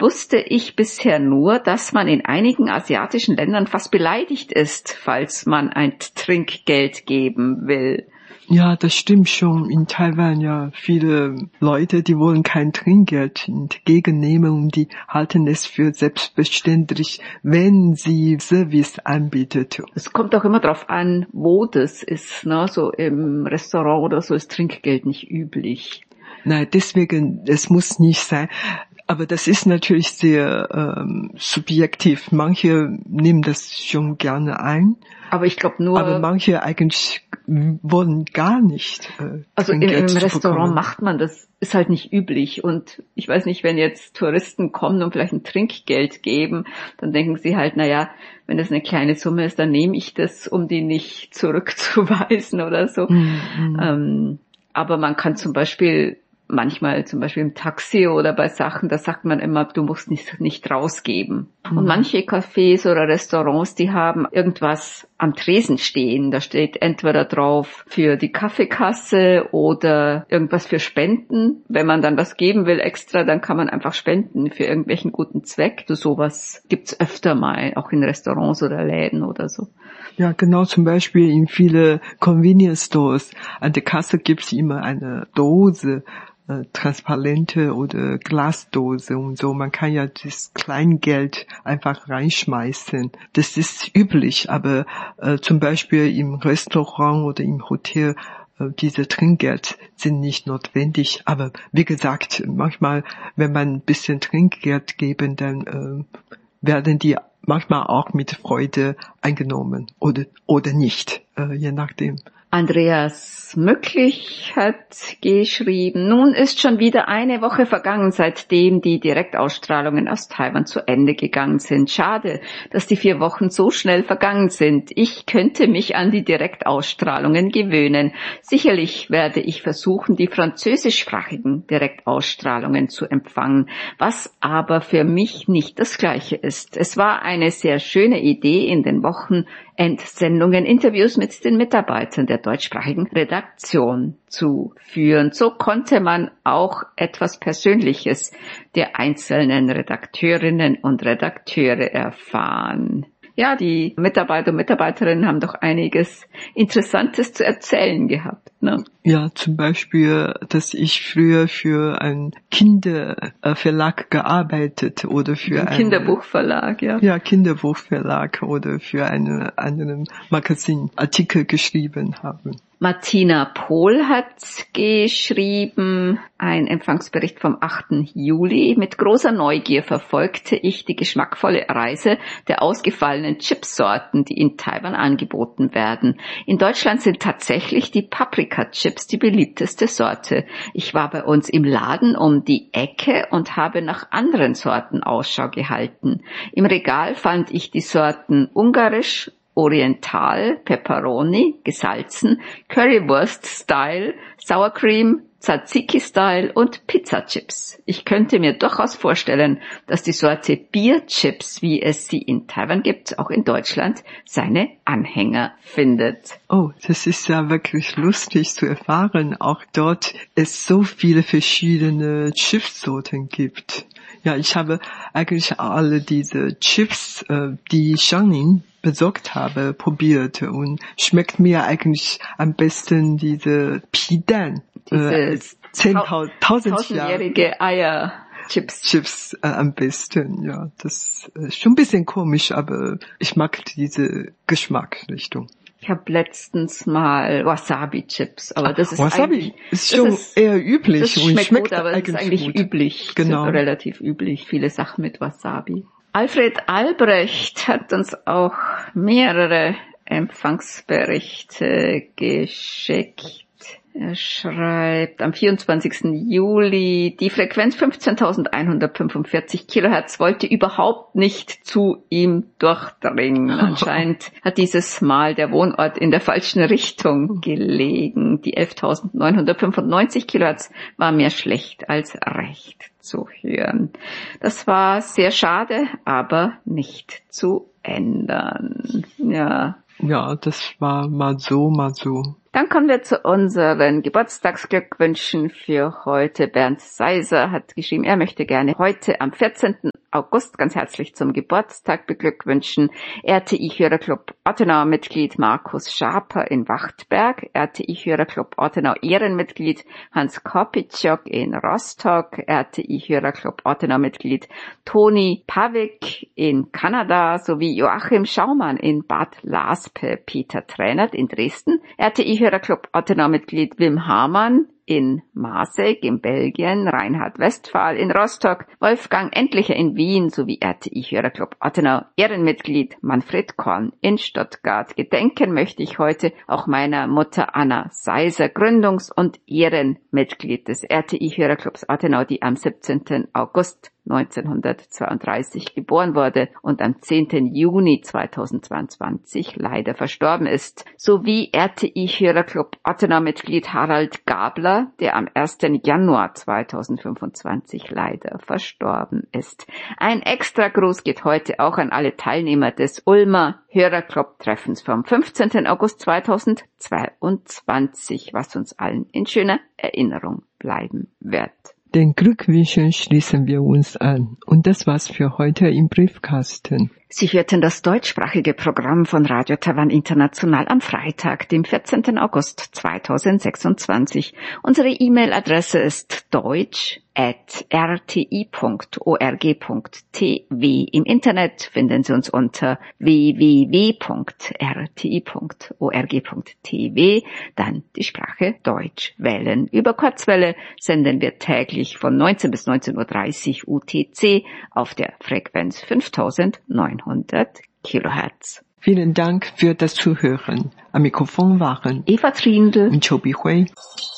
wusste ich bisher nur, dass man in einigen asiatischen Ländern fast beleidigt ist, falls man ein Trinkgeld geben will. Ja, das stimmt schon. In Taiwan, ja, viele Leute, die wollen kein Trinkgeld entgegennehmen und die halten es für selbstverständlich, wenn sie Service anbietet. Es kommt auch immer darauf an, wo das ist, ne? So im Restaurant oder so ist Trinkgeld nicht üblich. Nein, deswegen, es muss nicht sein. Aber das ist natürlich sehr subjektiv. Manche nehmen das schon gerne ein. Aber ich glaube nur... Aber manche eigentlich wollen gar nicht also im Restaurant bekommen. macht man das, ist halt nicht üblich. Und ich weiß nicht, wenn jetzt Touristen kommen und vielleicht ein Trinkgeld geben, dann denken sie halt, naja, wenn das eine kleine Summe ist, dann nehme ich das, um die nicht zurückzuweisen oder so. Aber man kann zum Beispiel im Taxi oder bei Sachen, da sagt man immer, du musst nicht rausgeben. Und manche Cafés oder Restaurants, die haben irgendwas am Tresen stehen. Da steht entweder drauf für die Kaffeekasse oder irgendwas für Spenden. Wenn man dann was geben will extra, dann kann man einfach spenden für irgendwelchen guten Zweck. So sowas gibt's öfter mal, auch in Restaurants oder Läden oder so. Ja, genau, zum Beispiel in viele Convenience Stores. An der Kasse gibt's immer eine Dose, transparente oder Glasdose und so. Man kann ja das Kleingeld einfach reinschmeißen. Das ist üblich, aber zum Beispiel im Restaurant oder im Hotel diese Trinkgeld sind nicht notwendig. Aber wie gesagt, manchmal, wenn man ein bisschen Trinkgeld geben, dann werden die manchmal auch mit Freude eingenommen oder nicht, je nachdem. Andreas Mücklich hat geschrieben, nun ist schon wieder eine Woche vergangen, seitdem die Direktausstrahlungen aus Taiwan zu Ende gegangen sind. Schade, dass die 4 Wochen so schnell vergangen sind. Ich könnte mich an die Direktausstrahlungen gewöhnen. Sicherlich werde ich versuchen, die französischsprachigen Direktausstrahlungen zu empfangen, was aber für mich nicht das Gleiche ist. Es war eine sehr schöne Idee, in den Wochenendsendungen Interviews mit den Mitarbeitern der deutschsprachigen Redaktion zu führen. So konnte man auch etwas Persönliches der einzelnen Redakteurinnen und Redakteure erfahren. Ja, die Mitarbeiter und Mitarbeiterinnen haben doch einiges Interessantes zu erzählen gehabt, ne? Ja, zum Beispiel, dass ich früher für einen Kinderverlag gearbeitet oder für einen Kinderbuchverlag, ja. Ja, Kinderbuchverlag oder für einen anderen Magazin Artikel geschrieben haben. Martina Pohl hat geschrieben, ein Empfangsbericht vom 8. Juli. Mit großer Neugier verfolgte ich die geschmackvolle Reise der ausgefallenen Chipsorten, die in Taiwan angeboten werden. In Deutschland sind tatsächlich die Paprika-Chips die beliebteste Sorte. Ich war bei uns im Laden um die Ecke und habe nach anderen Sorten Ausschau gehalten. Im Regal fand ich die Sorten Ungarisch, Oriental, Pepperoni, gesalzen, Currywurst-Style, Sour Cream, Tzatziki-Style und Pizza-Chips. Ich könnte mir durchaus vorstellen, dass die Sorte Bier-Chips, wie es sie in Taiwan gibt, auch in Deutschland seine Anhänger findet. Oh, das ist ja wirklich lustig zu erfahren. Auch dort es so viele verschiedene Chipsorten gibt. Ja, ich habe eigentlich alle diese Chips, die Xiangning besorgt habe, probiert und schmeckt mir eigentlich am besten diese Pidan, 10.000-jährige Eierchips. Am besten, ja. Das ist schon ein bisschen komisch, aber ich mag diese Geschmacksrichtung. Ich habe letztens mal Wasabi-Chips, aber das ist Wasabi ist schon eher üblich das und schmeckt gut, aber es ist eigentlich gut. Üblich, genau. Relativ üblich, viele Sachen mit Wasabi. Alfred Albrecht hat uns auch mehrere Empfangsberichte geschickt. Er schreibt am 24. Juli, die Frequenz 15.145 Kilohertz wollte überhaupt nicht zu ihm durchdringen. Anscheinend hat dieses Mal der Wohnort in der falschen Richtung gelegen. Die 11.995 Kilohertz war mehr schlecht als recht zu hören. Das war sehr schade, aber nicht zu ändern. Ja. Ja, das war mal so, mal so. Dann kommen wir zu unseren Geburtstagsglückwünschen für heute. Bernd Seiser hat geschrieben, er möchte gerne heute am 14. August ganz herzlich zum Geburtstag beglückwünschen. RTI-Hörerclub Ortenau-Mitglied Markus Schaper in Wachtberg, RTI-Hörerclub Ortenau Ehrenmitglied Hans Kopitschok in Rostock, RTI-Hörerclub Ortenau-Mitglied Toni Pavik in Kanada sowie Joachim Schaumann in Bad Laspe, Peter Tränert in Dresden, RTI-Hörerclub Ortenau-Mitglied Wim Hamann in Maasek in Belgien, Reinhard Westphal in Rostock, Wolfgang Endlicher in Wien sowie RTI-Hörerclub Ortenau Ehrenmitglied Manfred Korn in Stuttgart. Gedenken möchte ich heute auch meiner Mutter Anna Seiser, Gründungs- und Ehrenmitglied des RTI-Hörerclubs Ortenau, die am 17. August 1932 geboren wurde und am 10. Juni 2022 leider verstorben ist, sowie RTI-Hörerclub Ortenau-Mitglied Harald Gabler, der am 1. Januar 2025 leider verstorben ist. Ein extra Gruß geht heute auch an alle Teilnehmer des Ulmer Hörerclub-Treffens vom 15. August 2022, was uns allen in schöner Erinnerung bleiben wird. Den Glückwünschen schließen wir uns an. Und das war's für heute im Briefkasten. Sie hörten das deutschsprachige Programm von Radio Taiwan International am Freitag, dem 14. August 2026. Unsere E-Mail-Adresse ist deutsch@rti.org.tv. Im Internet finden Sie uns unter www.rti.org.tv. Dann die Sprache Deutsch wählen. Über Kurzwelle senden wir täglich von 19 bis 19.30 Uhr UTC auf der Frequenz 5900 Kilohertz. Vielen Dank für das Zuhören. Am Mikrofon waren Eva Trindl und Chobi Hui.